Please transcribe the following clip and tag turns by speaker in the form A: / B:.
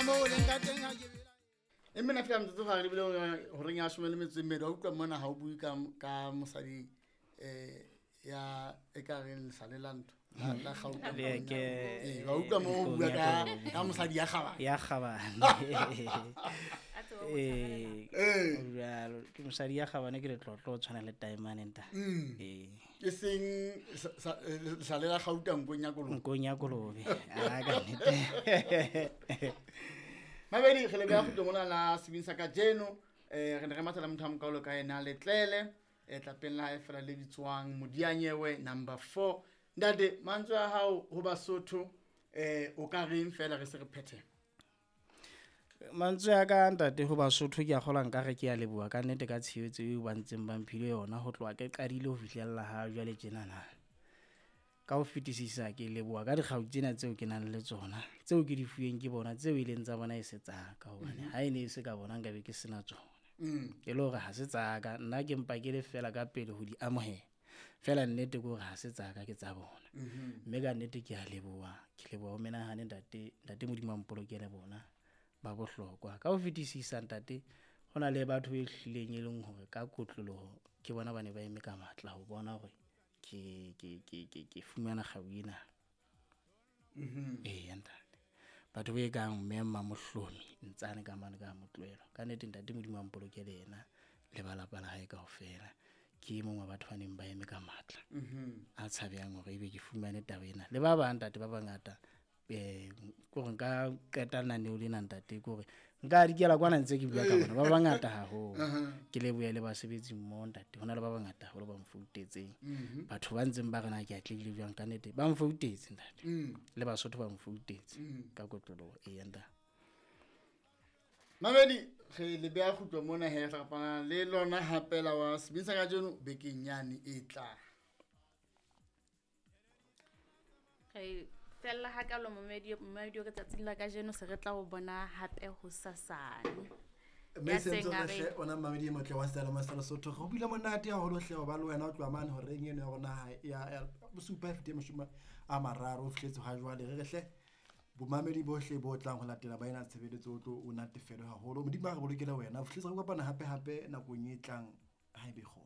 A: e mena fela motse ga re bile go reng ya shomele metsemmedi wa utlwa mona ga o bui ka mosadi ya e ka reng lesalelanto la gauta wa utlwa mo o bua ka mosadi ya
B: Gabane ke mosadi ya Gabane ke le tlotlo o tshwana le taemane nta
A: e seng lesale la gauta
B: nkong ya kolobe ka nnete
A: mabedi ge le bea go mona la sebing sa ka jeno re ne re matsela motho a mokaolo ka ena letlele tlapeng la fela le bitswang Modianyewe number 4 ndade mantswe a hao ho Basotho o ka reng fela re se re phethe
B: mantswe a ka ntate ho Basotho ke a gola nka re ke a leboa ka nnete ka tshehetso e ba ntseng ba mphile yona ho tloa ke qadile ho fihlella ha jwale tjenana ka ho fetisisa ke leboa ka dikgau tsena tseo ke nang le tsona tseo ke di fueng ke bona tseo e leng tsa bona e se tsaka hobane ha e ne e se ka bona nka be ke sena tsona ke le hore ha se tsaka nna ke mpa ke le fela ka pele ho di amohela fela nnete ke hore ha se tsaka ke tsa bona mme ka nnete ke a leboa ke leboa o menahane ntate Modimo a mpolokele bona ba bohlokwa ka ho fetisisa ntate hona le batho e hlileng e leng hore ka kotloloho ke bona ba ne ba eme ka matla ho bona hore ke fumana kgau ena ntate batho be kang Mmemma Mohlomi ntsane ka mane ka Motlwelo ka nnete ntate Modimo a mpolokele ena le ba lapa la hae kaofela ke mongwe wa batho ba neng ba eme ka matla a tshabeyang hore ebe ke fumane taba ena le ba bang ntate ba bangata kore nka qeta laneo lena ntate kore nka dikela kwana ntse ke bua ka bona ba bangata haholo ke leboya le basebetsi mmoho ntate hona le ba bangata haholo ba mfoutetseng batho ba ntseng ba rena ke atlehile jwang ka nnete ba mfoutetse ntate le Basotho ba mfoutetse ka kotlolo nda
A: Mamedi ge le bea khutlo mona he rapana le lona hapela wa sebisa ka jeno bekeng yane e tla
C: fella ha ka lo momedi ka tsatsing la ka jeno se re tla go bona hape ho sasane
D: me sentse re ona Mamedi motle wa sala masala Sotho go bile monate ya holo hle ba le wena o tlwa mane hore eng eno ya rona ya bosupa fete moshima a mararo o fihletse ha jwale re hle bo Mamedi bohle bo tlang ho latela ba ena tshebeletso o tlo o natefelo haholo Modimo a re bolokela wena o fihletse go kopana hape na go nyetlang ha e be go